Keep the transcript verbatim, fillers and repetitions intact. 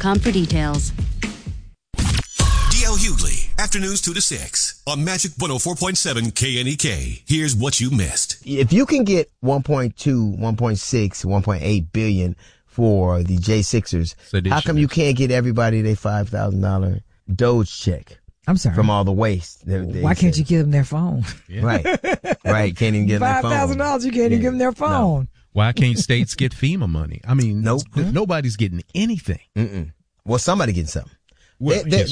com for details. D L Hughley, afternoons two to six on Magic one oh four point seven K N E K. Here's what you missed. If you can get one point two, one point six, one point eight billion for the J Sixers, how come you can't get everybody their five thousand dollars Doge check? I'm sorry. From all the waste. They, they Why can't said. you give them their phone? Yeah. Right. Right. Can't even get their phone. five thousand dollars, you can't yeah. even give them their phone. No. Why can't states get FEMA money? I mean, nope. nobody's getting anything. Mm-mm. Well, somebody getting something. Well, there, there,